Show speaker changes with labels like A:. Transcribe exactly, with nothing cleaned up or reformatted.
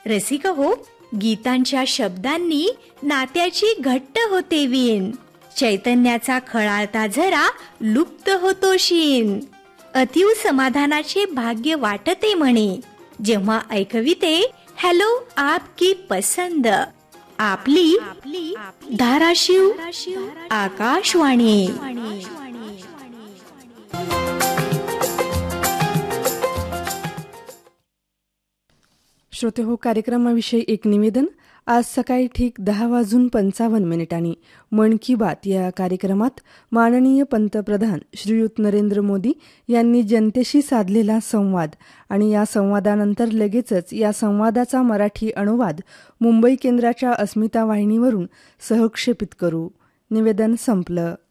A: रसिक हो, गीतांच्या शब्दांनी नात्याची घट्ट होते वीण. चैतन्याचा खळाळता झरा लुप्त होतो शीन. अतीव समाधानाचे भाग्य वाटते म्हणे, जेव्हा ऐकविते हॅलो आपकी पसंद. आपली आपली धाराशिव आकाशवाणी.
B: श्रोते हो, कार्यक्रमाविषयी एक निवेदन. आज सकाळी ठीक दहा वाजून पंचावन्न मिनिटांनी मन की बात या कार्यक्रमात माननीय पंतप्रधान श्रीयुत नरेंद्र मोदी यांनी जनतेशी साधलेला संवाद आणि या संवादानंतर लगेचच या संवादाचा मराठी अनुवाद मुंबई केंद्राच्या अस्मिता वाहिनीवरून सहक्षेपित करू. निवेदन संपलं.